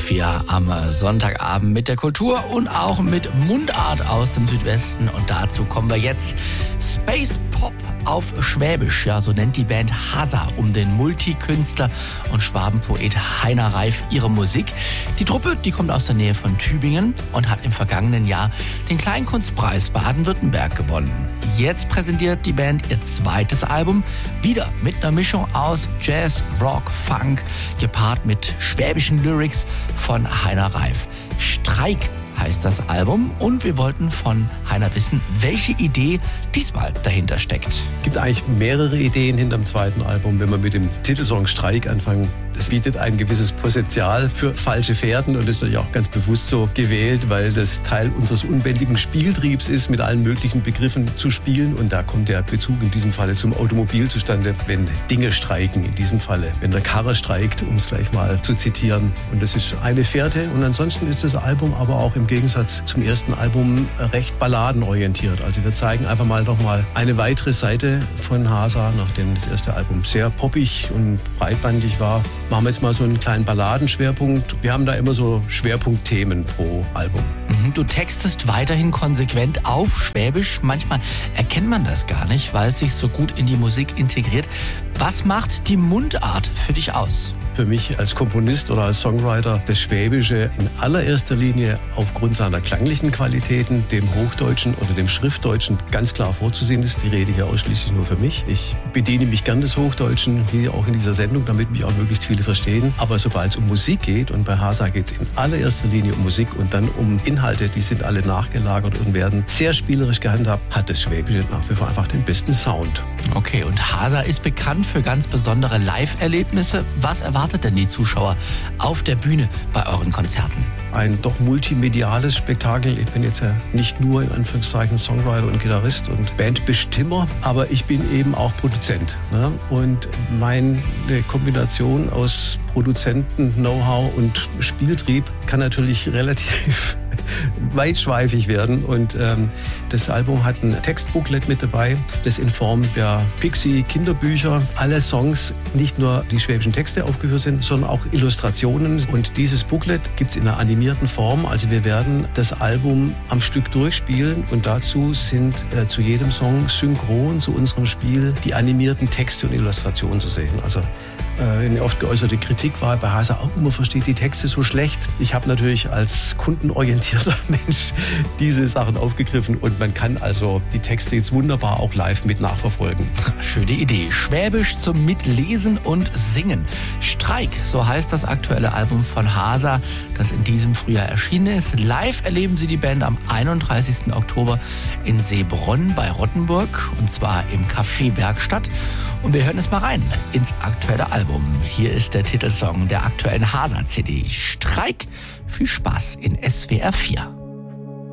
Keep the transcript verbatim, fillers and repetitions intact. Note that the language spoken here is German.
vier am Sonntagabend mit der Kultur und auch mit Mundart aus dem Südwesten. Und dazu kommen wir jetzt. Space Pop auf Schwäbisch, ja, so nennt die Band Hasa um den Multikünstler und Schwabenpoet Heiner Reif ihre Musik. Die Truppe, die kommt aus der Nähe von Tübingen und hat im vergangenen Jahr den Kleinkunstpreis Baden-Württemberg gewonnen. Jetzt präsentiert die Band ihr zweites Album, wieder mit einer Mischung aus Jazz, Rock, Funk, gepaart mit schwäbischen Lyrics von Heiner Reif. Streik heißt das Album und wir wollten von Heiner wissen, welche Idee diesmal dahinter steckt. Es gibt eigentlich mehrere Ideen hinterm zweiten Album, wenn wir mit dem Titelsong Streik anfangen. Es bietet ein gewisses Potenzial für falsche Fährten und das ist natürlich auch ganz bewusst so gewählt, weil das Teil unseres unbändigen Spieltriebs ist, mit allen möglichen Begriffen zu spielen. Und da kommt der Bezug in diesem Falle zum Automobil zustande, wenn Dinge streiken, in diesem Falle, wenn der Karre streikt, um es gleich mal zu zitieren. Und das ist eine Fährte. Und ansonsten ist das Album aber auch im Gegensatz zum ersten Album recht balladenorientiert. Also wir zeigen einfach mal nochmal eine weitere Seite von Hasa, nachdem das erste Album sehr poppig und breitbandig war. Machen wir jetzt mal so einen kleinen Balladenschwerpunkt. Wir haben da immer so Schwerpunktthemen pro Album. Du textest weiterhin konsequent auf Schwäbisch. Manchmal erkennt man das gar nicht, weil es sich so gut in die Musik integriert. Was macht die Mundart für dich aus? Für mich als Komponist oder als Songwriter das Schwäbische in allererster Linie aufgrund seiner klanglichen Qualitäten dem Hochdeutschen oder dem Schriftdeutschen ganz klar vorzusehen ist. Die Rede hier ausschließlich nur für mich. Ich bediene mich gern des Hochdeutschen, wie auch in dieser Sendung, damit mich auch möglichst viele verstehen. Aber sobald es um Musik geht, und bei Hasa geht es in allererster Linie um Musik und dann um Inhalte, die sind alle nachgelagert und werden sehr spielerisch gehandhabt, hat das Schwäbische nach wie vor einfach den besten Sound. Okay, und Hasa ist bekannt für ganz besondere Live-Erlebnisse. Was erwartet denn die Zuschauer auf der Bühne bei euren Konzerten? Ein doch multimediales Spektakel. Ich bin jetzt ja nicht nur in Anführungszeichen Songwriter und Gitarrist und Bandbestimmer, aber ich bin eben auch Produzent. Ne? Und meine Kombination aus Produzenten, Know-how und Spieltrieb kann natürlich relativ weitschweifig werden. Und ähm, das Album hat ein Textbooklet mit dabei, das in Form der Pixie-Kinderbücher alle Songs, nicht nur die schwäbischen Texte aufgeführt sind, sondern auch Illustrationen. Und dieses Booklet gibt es in einer animierten Form. Also wir werden das Album am Stück durchspielen und dazu sind äh, zu jedem Song synchron zu unserem Spiel die animierten Texte und Illustrationen zu sehen. Also äh, eine oft geäußerte Kritik war bei Hasa auch, man versteht die Texte so schlecht. Ich habe natürlich als kundenorientierter Mensch diese Sachen aufgegriffen und man kann also die Texte jetzt wunderbar auch live mit nachverfolgen. Schöne Idee. Schwäbisch zum Mitlesen und Singen. Streik, so heißt das aktuelle Album von Hasa, das in diesem Frühjahr erschienen ist. Live erleben Sie die Band am einunddreißigsten Oktober in Seebronn bei Rottenburg und zwar im Café Werkstatt. Und wir hören es mal rein ins aktuelle Album. Hier ist der Titelsong der aktuellen Hasa-C D. Streik. Viel Spaß in S W R vier.